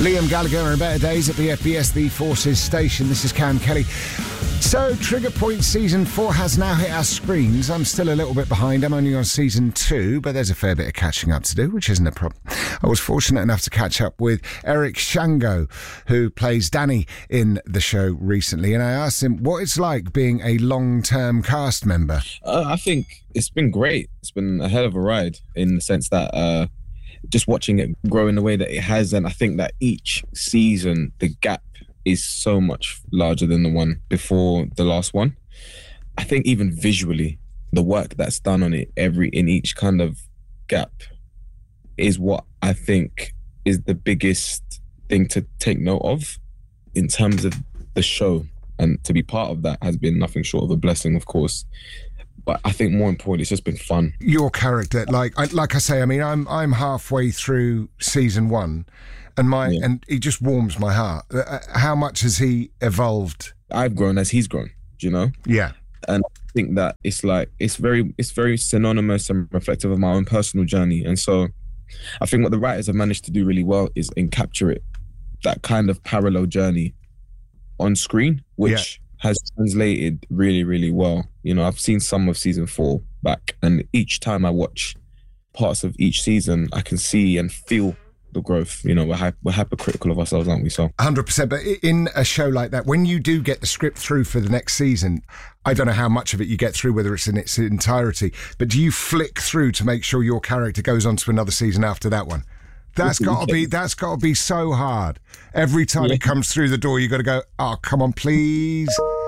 Liam Gallagher and Better Days at the FBS The Forces station. This is Cam Kelly. So, Trigger Point Season 4 has now hit our screens. I'm still a little bit behind. I'm only on Season 2, but there's a fair bit of catching up to do, which isn't a problem. I was fortunate enough to catch up with Eric Shango, who plays Danny in the show recently, and I asked him what it's like being a long-term cast member. I think it's been great. It's been a hell of a ride in the sense that just watching it grow in the way that it has, and I think that each season, the gap is so much larger than the one before the last one. I think even visually, the work that's done on it in each kind of gap is what I think is the biggest thing to take note of in terms of the show. And to be part of that has been nothing short of a blessing, of course. But I think more importantly, it's just been fun. Your character, like I say, I mean, I'm halfway through Season 1, and and he just warms my heart. How much has he evolved? I've grown as he's grown, you know? Yeah. And I think that it's very synonymous and reflective of my own personal journey. And so I think what the writers have managed to do really well is encapture that kind of parallel journey on screen, which has translated really, really well. You know, I've seen some of Season 4 back, and each time I watch parts of each season, I can see and feel the growth. You know, we're hypercritical of ourselves, aren't we? So 100%. But in a show like that, when you do get the script through for the next season, I don't know how much of it you get through, whether it's in its entirety, but do you flick through to make sure your character goes on to another season after that one? That's got to be so hard. Every time it comes through the door, you got to go, oh, come on, please.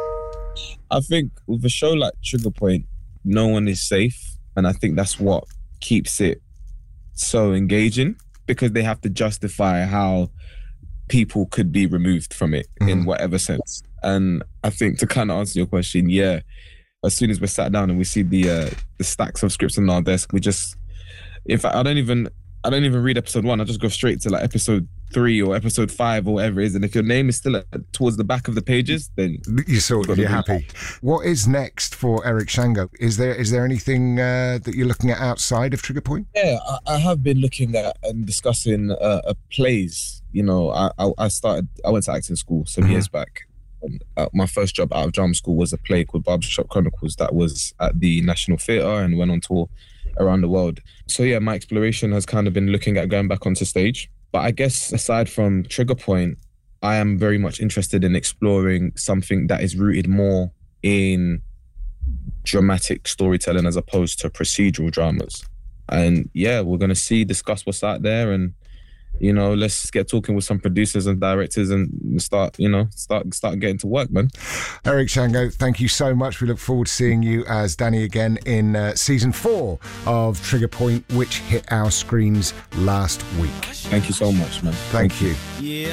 I think with a show like Trigger Point, no one is safe, and I think that's what keeps it so engaging, because they have to justify how people could be removed from it in whatever sense. And I think to kind of answer your question, as soon as we're sat down and we see the stacks of scripts on our desk, we just, in fact, I don't even read episode 1. I just go straight to like episode 3 or episode 5 or whatever it is. And if your name is still towards the back of the pages, then you're happy. What is next for Eric Shango? Is there anything that you're looking at outside of Trigger Point? Yeah, I have been looking at and discussing plays. You know, I went to acting school some years back. And, my first job out of drama school was a play called Barbershop Chronicles that was at the National Theatre and went on tour around the world. So yeah, my exploration has kind of been looking at going back onto stage. But I guess aside from Trigger Point, I am very much interested in exploring something that is rooted more in dramatic storytelling as opposed to procedural dramas. And yeah, we're going to discuss what's out there, and you know, let's get talking with some producers and directors and start getting to work, man. Eric Shango, thank you so much. We look forward to seeing you as Danny again in Season 4 of Trigger Point, which hit our screens last week. Thank you so much, man. Thank you. Yeah.